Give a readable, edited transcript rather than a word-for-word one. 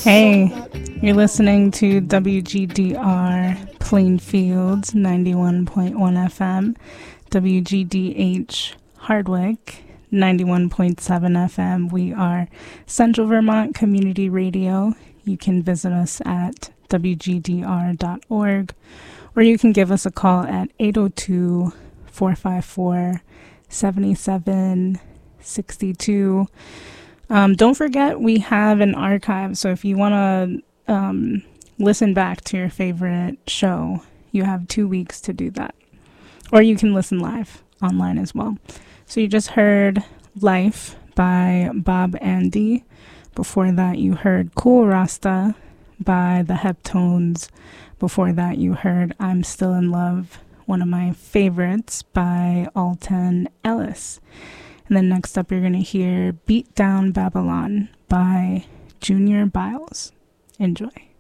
Hey, you're listening to WGDR Plainfield 91.1 FM, WGDH Hardwick 91.7 FM. We are Central Vermont Community Radio. You can visit us at WGDR.org, or you can give us a call at 802-454-7762. Don't forget, we have an archive, so if you want to listen back to your favorite show, you have 2 weeks to do that. Or you can listen live online as well. So you just heard Life by Bob Andy. Before that, you heard Cool Rasta by the Heptones. Before that, you heard I'm Still in Love, one of my favorites, by Alton Ellis. And then next up, you're going to hear Beat Down Babylon by Junior Biles. Enjoy.